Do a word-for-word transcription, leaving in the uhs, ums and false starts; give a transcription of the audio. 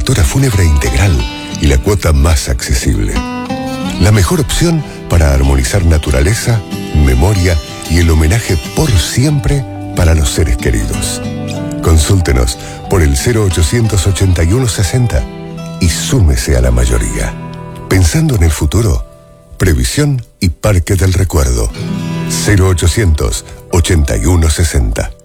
cobertura fúnebre integral y la cuota más accesible. La mejor opción para armonizar naturaleza, memoria y el homenaje por siempre para los seres queridos. Consúltenos por el cero ochocientos ochenta y uno sesenta y súmese a la mayoría. Pensando en el futuro, Previsión y Parque del Recuerdo. cero ochocientos ochenta y uno sesenta.